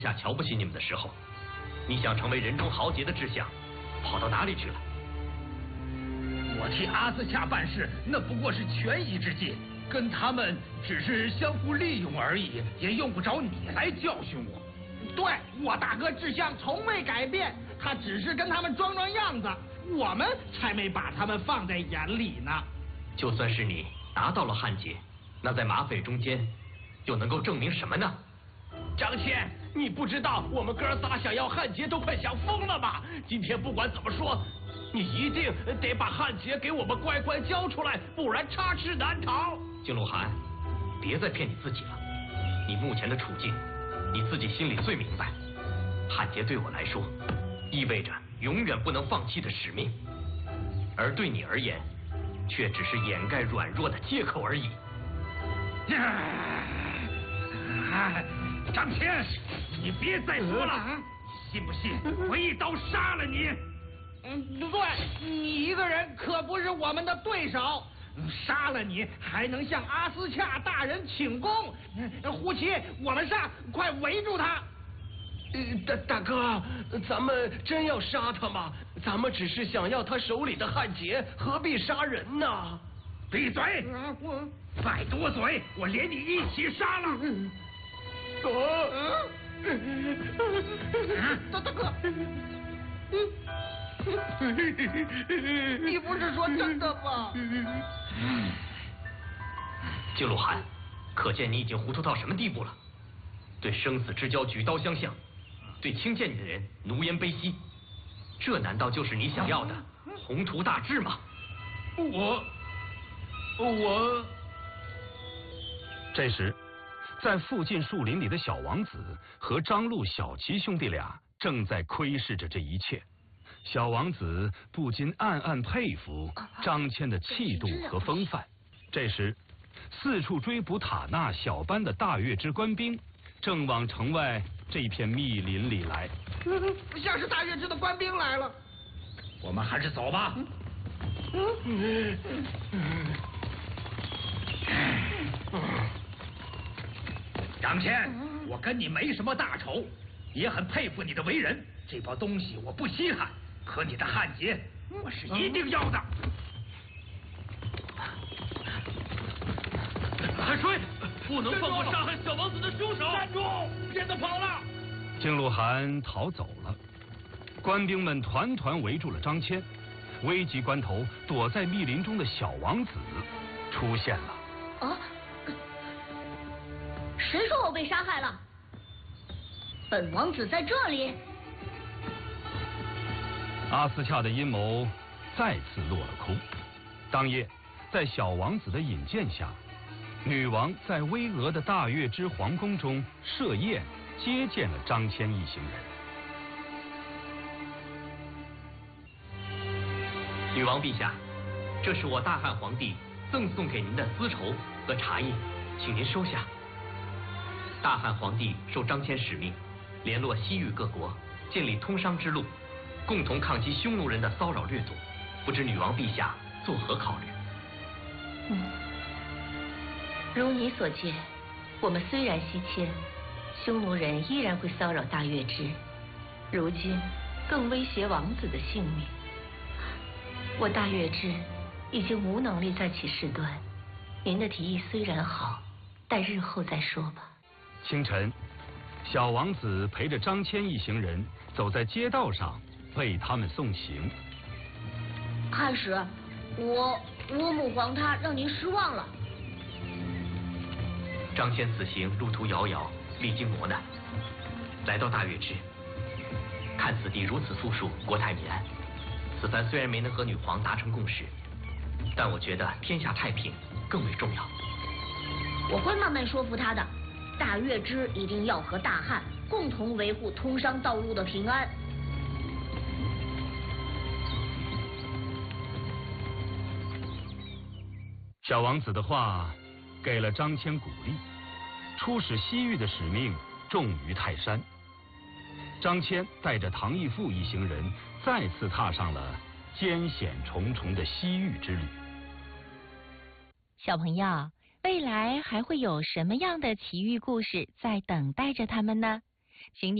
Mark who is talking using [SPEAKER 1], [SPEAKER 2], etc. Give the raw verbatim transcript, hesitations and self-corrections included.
[SPEAKER 1] 下瞧不起你们的时候，你想成为人中豪杰的志向，跑到哪里去了？
[SPEAKER 2] 我替阿斯恰办事，那不过是权宜之计，跟他们只是相互利用而已，也用不着你来教训我。
[SPEAKER 3] 对，我大哥志向从未改变，他只是跟他们装装样子，我们才没把他们放在眼里呢。
[SPEAKER 1] 就算是你达到了汉劫，那在马匪中间又能够证明什么呢？
[SPEAKER 4] 张骞，你不知道我们哥仨想要汉劫都快想疯了吧？今天不管怎么说，你一定得把汉劫给我们乖乖交出来，不然插翅难逃。
[SPEAKER 1] 金鹿寒，别再骗你自己了，你目前的处境，你自己心里最明白。汉劫对我来说，意味着永远不能放弃的使命，而对你而言，却只是掩盖软弱的借口而已。
[SPEAKER 2] 张骞，你别再说了，信不信我一刀杀了你？
[SPEAKER 3] 嗯，对，你一个人可不是我们的对手，杀了你还能向阿斯恰大人请功。胡奇，我们上，快围住他！
[SPEAKER 4] 大大哥，咱们真要杀他吗？咱们只是想要他手里的汉劫，何必杀人呢？
[SPEAKER 2] 闭嘴！再多嘴，我连你一起杀了！
[SPEAKER 4] 哦，
[SPEAKER 3] 大大哥，你不是说真的吗？
[SPEAKER 1] 金鹿寒，可见你已经糊涂到什么地步了？对生死之交举刀相向，对轻贱你的人奴颜卑膝，这难道就是你想要的宏图大志吗？
[SPEAKER 4] 我，我。
[SPEAKER 5] 这时，在附近树林里的小王子和张禄、小齐兄弟俩正在窥视着这一切。小王子不禁暗暗佩服张骞的气度和风范。这时，四处追捕塔纳小班的大月支官兵正往城外这片密林里来。
[SPEAKER 3] 像是大月支的官兵来了。
[SPEAKER 2] 我们还是走吧。
[SPEAKER 3] 嗯
[SPEAKER 2] 张骞，我跟你没什么大仇，也很佩服你的为人。这包东西我不稀罕，可你的汉劫我是一定要的。
[SPEAKER 4] 海水，不能放过杀害小王子的凶手！
[SPEAKER 2] 站住！别再跑了！
[SPEAKER 5] 金鹿寒逃走了，官兵们团团围住了张骞。危急关头，躲在密林中的小王子出现了。
[SPEAKER 6] 啊！谁说我被杀害了？本王子在这里。
[SPEAKER 5] 阿斯恰的阴谋再次落了空。当夜，在小王子的引荐下，女王在巍峨的大月支皇宫中设宴接见了张骞一行人。
[SPEAKER 1] 女王陛下，这是我大汉皇帝赠送给您的丝绸和茶叶，请您收下。大汉皇帝受张骞使命，联络西域各国，建立通商之路，共同抗击匈奴人的骚扰掠夺，不知女王陛下作何考虑？
[SPEAKER 7] 嗯，如你所见，我们虽然西迁，匈奴人依然会骚扰大月支，如今更威胁王子的性命。我大月支已经无能力再起事端，您的提议虽然好，待日后再说吧。
[SPEAKER 5] 清晨，小王子陪着张骞一行人走在街道上，为他们送行。
[SPEAKER 6] 汉使，我我母皇她让您失望了。
[SPEAKER 1] 张骞此行路途遥遥，历经磨难，来到大月支，看此地如此富庶，国泰民安。此番虽然没能和女皇达成共识，但我觉得天下太平更为重要。
[SPEAKER 6] 我会慢慢说服他的。大月支一定要和大汉共同维护通商道路的平安。
[SPEAKER 5] 小王子的话给了张骞鼓励，出使西域的使命重于泰山。张骞带着唐义父一行人再次踏上了艰险重重的西域之旅。
[SPEAKER 8] 小朋友，未来还会有什么样的奇遇故事在等待着他们呢？ 请你。